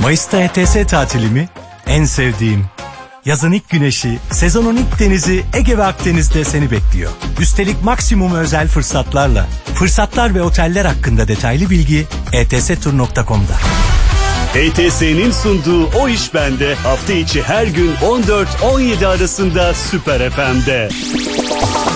Mayıs'ta ETS tatili mi? En sevdiğim. Yazın ilk güneşi, sezonun ilk denizi Ege ve Akdeniz'de seni bekliyor. Üstelik maksimum özel fırsatlarla. Fırsatlar ve oteller hakkında detaylı bilgi etstur.com'da. ETS'nin sunduğu O İş Bende hafta içi her gün 14-17 arasında Süper FM'de.